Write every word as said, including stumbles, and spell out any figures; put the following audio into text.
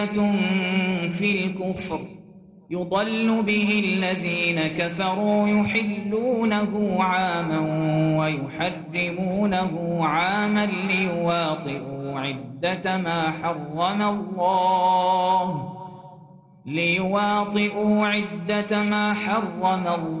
في الكفر يضل به الذين كفروا يحلونه عاما ويحرمونه عاما ليواطئوا عدة ما حرم الله ليواطئوا عدة ما حرم الله